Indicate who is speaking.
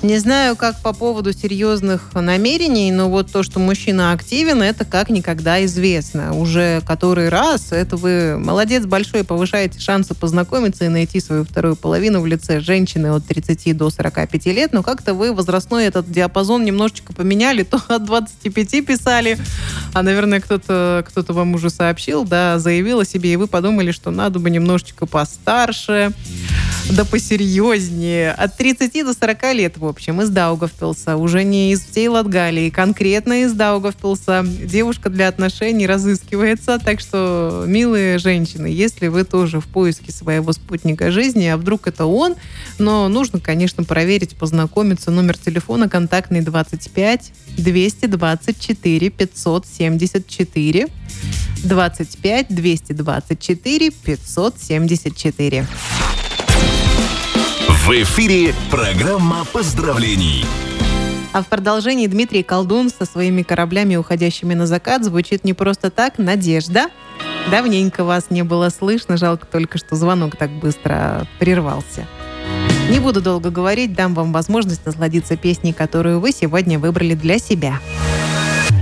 Speaker 1: Не знаю, как по поводу серьезных намерений, но вот то, что мужчина активен, это как никогда известно. Уже который раз, это вы молодец большой, повышаете шансы познакомиться и найти свою вторую половину в лице женщины от 30 до 45 лет, но как-то вы возрастной этот диапазон немножечко поменяли, то от 25 писали, а, наверное, кто-то вам уже сообщил, да, заявил о себе, и вы подумали, что надо бы немножечко постарше, да посерьезнее. От 30 до 40 лет, в общем, из Даугавпилса, уже не из всей Латгалии, конкретно из Даугавпилса. Девушка для отношений разыскивается, так что, милые женщины, если вы тоже в поиске своего спутника жизни, а вдруг это он, но нужно, конечно, проверить, познакомиться. Номер телефона контактный 25 224 574 25 224 574.
Speaker 2: В эфире программа поздравлений.
Speaker 1: А в продолжении Дмитрий Колдун со своими кораблями, уходящими на закат, звучит не просто так «Надежда». Давненько вас не было слышно, жалко только, что звонок так быстро прервался. Не буду долго говорить, дам вам возможность насладиться песней, которую вы сегодня выбрали для себя.